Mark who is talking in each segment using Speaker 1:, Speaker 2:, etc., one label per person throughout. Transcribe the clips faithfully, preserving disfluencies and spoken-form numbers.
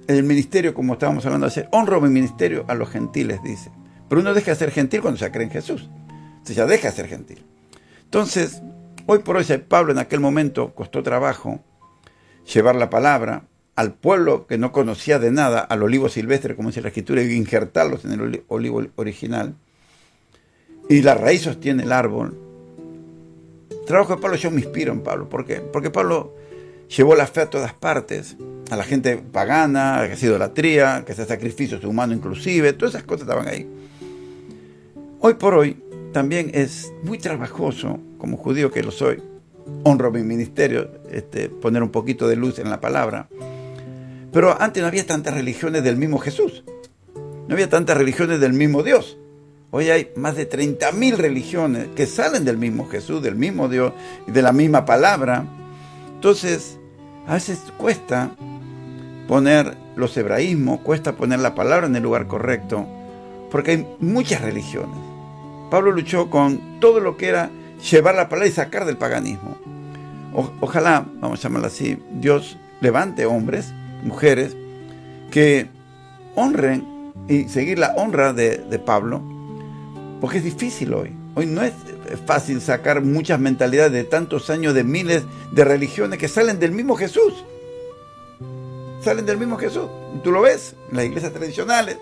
Speaker 1: el ministerio, como estábamos hablando ayer, honro mi ministerio a los gentiles, dice. Pero uno deja de ser gentil cuando ya cree en Jesús. Entonces ya deja de ser gentil. Entonces, hoy por hoy, Pablo en aquel momento costó trabajo llevar la palabra al pueblo que no conocía de nada, al olivo silvestre, como dice la Escritura, y injertarlos en el olivo original. Y la raíz sostiene el árbol. El trabajo de Pablo, yo me inspiro en Pablo. ¿Por qué? Porque Pablo llevó la fe a todas partes, a la gente pagana, que hacía idolatría, que hacía sacrificios humanos inclusive, todas esas cosas estaban ahí. Hoy por hoy también es muy trabajoso, como judío que lo soy, honro mi ministerio, este, poner un poquito de luz en la palabra. Pero antes no había tantas religiones del mismo Jesús, no había tantas religiones del mismo Dios. Hoy hay más de treinta mil religiones que salen del mismo Jesús, del mismo Dios y de la misma palabra. Entonces, a veces cuesta poner los hebraísmos, cuesta poner la palabra en el lugar correcto, porque hay muchas religiones. Pablo luchó con todo lo que era llevar la palabra y sacar del paganismo. O, ojalá, vamos a llamarlo así, Dios levante hombres, mujeres, que honren y seguir la honra de, de Pablo, porque es difícil hoy. Hoy no es fácil sacar muchas mentalidades de tantos años, de miles de religiones que salen del mismo Jesús. Salen del mismo Jesús. Tú lo ves en las iglesias tradicionales.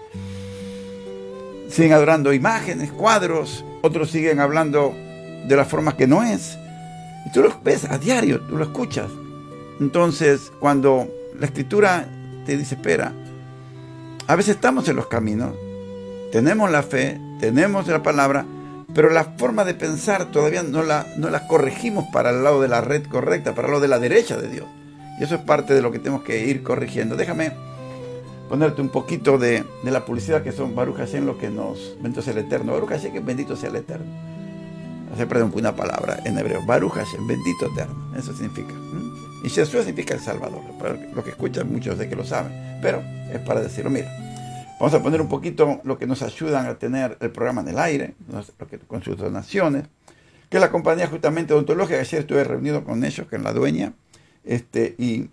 Speaker 1: Siguen adorando imágenes, cuadros. Otros siguen hablando de las formas que no es. Y tú lo ves a diario, tú lo escuchas. Entonces, cuando la Escritura te dice, espera, a veces estamos en los caminos, tenemos la fe, tenemos la palabra, pero la forma de pensar todavía no la, no la corregimos para el lado de la red correcta, para el lado de la derecha de Dios. Y eso es parte de lo que tenemos que ir corrigiendo. Déjame ponerte un poquito de, de la publicidad que son Baruch Hashem, lo que nos... Bendito sea el Eterno. Baruch Hashem, que bendito sea el Eterno. Siempre una palabra en hebreo. Baruch Hashem, bendito Eterno. Eso significa. ¿Mm? Y Yeshua significa el Salvador. Para los que escuchan, muchos de que lo saben. Pero es para decirlo. Mira, vamos a poner un poquito lo que nos ayudan a tener el programa en el aire, lo que, con sus donaciones, que es la compañía justamente odontológica. Ayer estuve reunido con ellos, que es la dueña, este, y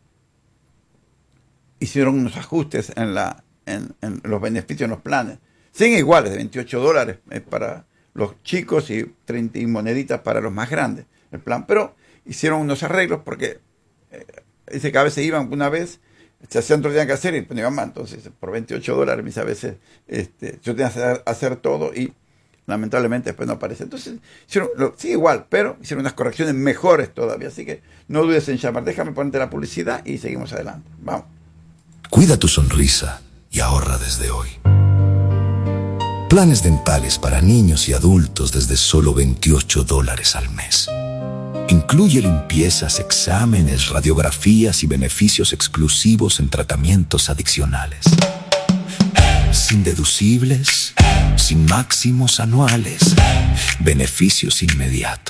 Speaker 1: hicieron unos ajustes en, la, en, en los beneficios, en los planes. Siguen iguales, de veintiocho dólares eh, para los chicos y treinta y moneditas para los más grandes, el plan. Pero hicieron unos arreglos porque eh, dice que a veces iban una vez, se hacían todo lo que tenían que hacer y pues, iban más. Entonces, por veintiocho dólares, a veces este, yo tenía que hacer, hacer todo y lamentablemente después no aparece. Entonces, hicieron, lo, sí, igual, pero hicieron unas correcciones mejores todavía. Así que no dudes en llamar. Déjame ponerte la publicidad y seguimos adelante. Vamos.
Speaker 2: Cuida tu sonrisa y ahorra desde hoy. Planes dentales para niños y adultos desde solo veintiocho dólares al mes. Incluye limpiezas, exámenes, radiografías y beneficios exclusivos en tratamientos adicionales. Sin deducibles, sin máximos anuales, beneficios inmediatos.